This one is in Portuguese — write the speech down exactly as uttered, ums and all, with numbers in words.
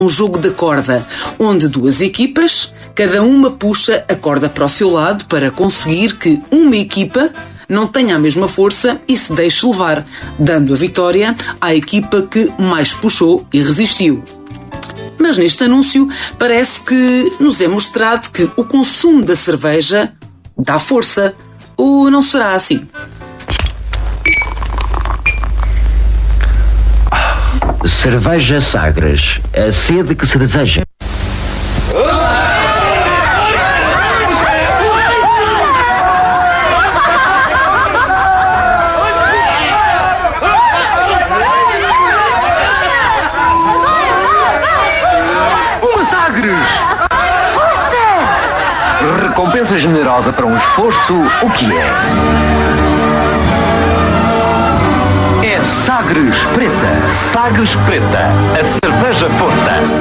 Um jogo de corda, onde duas equipas, cada uma puxa a corda para o seu lado para conseguir que uma equipa não tenha a mesma força e se deixe levar, dando a vitória à equipa que mais puxou e resistiu. Mas neste anúncio parece que nos é mostrado que o consumo da cerveja dá força, ou não será assim? Cerveja Sagres, a sede que se deseja. Uma Sagres! Força! Recompensa generosa para um esforço, o que é? É Sagres Preta. Sagres Preta, a cerveja forte.